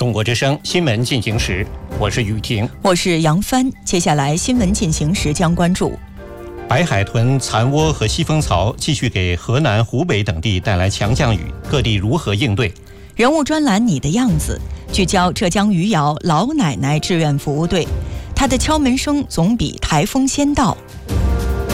中国之声新闻进行时，我是雨婷， 我是杨帆。接下来新闻进行时将关注白海豚、残涡和西风槽继续给河南、湖北等地带来强降雨，各地如何应对？ 人物专栏你的样子，聚焦浙江余姚老奶奶志愿服务队，她的敲门声总比台风先到。